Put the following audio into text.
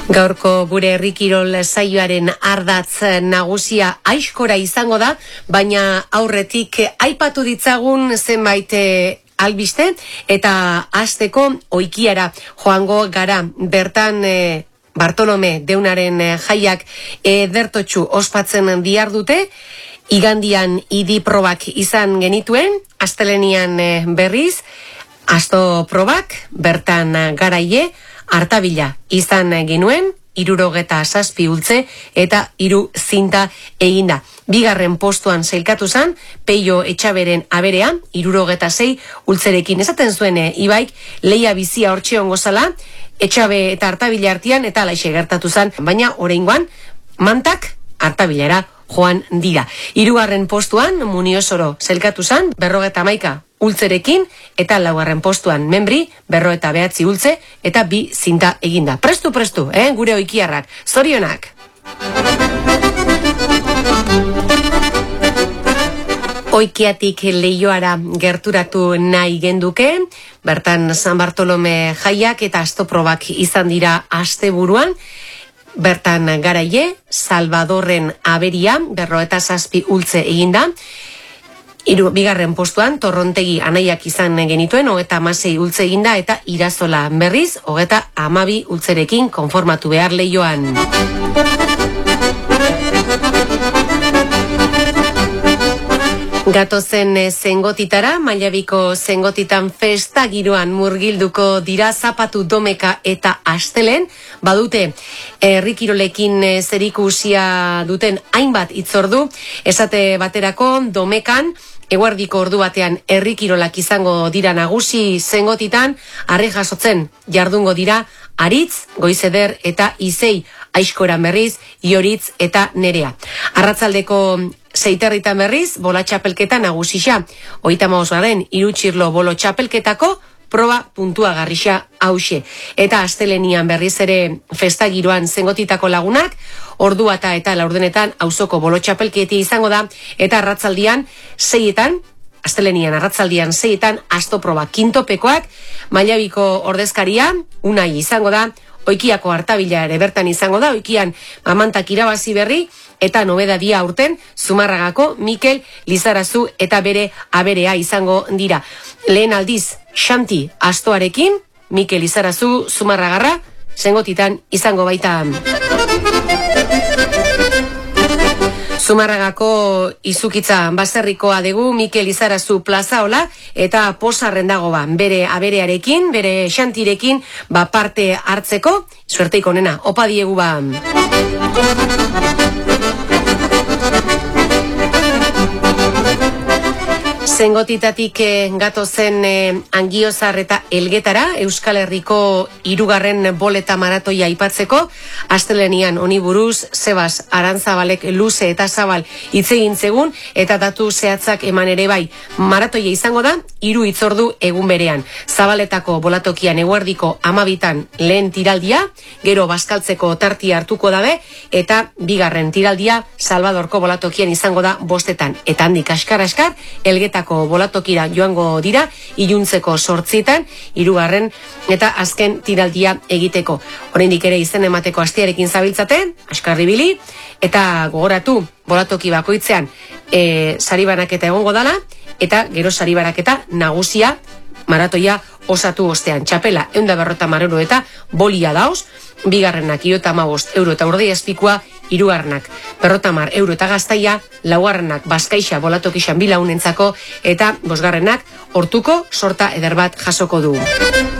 Gaurko gure herri kirol saioaren ardatz nagusia aizkora izango da, baina aurretik aipatu ditzagun zenbait albiste eta hasteko oikiara joango gara. Bertan Bartolome Deunaren jaiak edertotxu ospatzen dihardute. Igandian idi probak izan genituen, astelenian berriz asto probak, bertan garaie Artabila izan genuen, 67 ultze eta 3 zinta eginda. Bigarren postuan sailkatu zen, Peio Etxaberen aberean, 66 ultzerekin. Esaten zuen Ibaik, leia bizia hortxe ongo zala, Etxabe eta Artabila artean, eta alaixe gertatu zen, baina oraingoan mantak Artabilara joan dira. 3. postuan Muniosoro sailkatu zen, 51 ultzerekin, eta 4. postuan Membri, 59 ultze, eta 2 zinta eginda. Prestu, gure oikiarrak. Zorionak! Oikiatik Leioara gerturatu nahi genduke, bertan San Bartolome jaiak eta astoprobak izan dira asteburuan. Bertan garaie, Salvadorren aberia, 57 ultze eginda. Bigarren postuan, Torrontegi anaiak izan genituen, 36 ultze eginda, eta Irazola berriz, 32 ultzerekin konformatu behar Leioan. Gatozen zengotitara, Mailabiko zengotitan festa giroan murgilduko dira Zapatu Domeka eta Astelen, badute herri kirolekin zerikusia duten hainbat hitzordu, esate baterako Domekan, eguerdiko ordu batean herri kirolak izango dira nagusi zengotitan, arre jasotzen jardungo dira Aritz, Goizeder eta Izei, Aizkoran berriz, Ioritz eta Nerea. Arratzaldeko Zeiterritan berriz, bola txapelketa nagusisa. 35. Irutxirlo bolo txapelketako proba puntuagarrisa hause. Eta astelenian berriz ere festa giroan zengotitako lagunak, ordua eta laurdenetan auzoko bolo txapelketi izango da, eta arratzaldian 6etan, astelenian arratzaldian 6etan, astoproba kintopekoak, Mailabiko ordezkaria, Unai izango da, Oikiako Artabila ere bertan izango da, Oikian mamantak irabazi berri, eta nobedadia aurten Zumarragako Mikel Lizarazu eta bere aberea izango dira. Lehen aldiz Xanti astoarekin, Mikel Lizarazu Zumarragarra zengotitan izango baita. Zumarragako izukitza baserrikoa dugu Mikel Lizarazu plazaola eta pozarren dago bere aberearekin, bere Xantirekin parte hartzeko, suerteik onena, opa diegu Zengotitatik gatozen Angiozar eta Elgetara, Euskal Herriko 3. boleta maratoia aipatzeko, astelenian honi buruz, Sebas Arantzabalek luze eta zabal hitz egin zegun, eta datu zehatzak eman ere bai. Maratoia izango da, 3 hitzordu egun berean. Zabaletako bolatokian eguerdiko 12 lehen tiraldia, gero bazkaltzeko tartia hartuko dabe, eta 2. tiraldia Salvadorko bolatokian izango da 5etan. Eta handik askar, Elgetako bolatokira joango dira, iluntzeko 8etan, 3. eta azken tiraldia egiteko. Oraindik ere izen emateko astiarekin zabiltzate, askarribili, eta gogoratu, bolatoki bakoitzean saribanaketa egongo dala, eta gero saribanaketa nagusia maratoia osatu ostean. Txapela 150 euro eta bolia dauz, 2. 15 euro eta urdei azpikua, 3. 50 euro eta gaztaia, 4. Bazkaixa bolatokixan bilaunentzako, eta 5. Hortuko sorta eder bat jasoko du.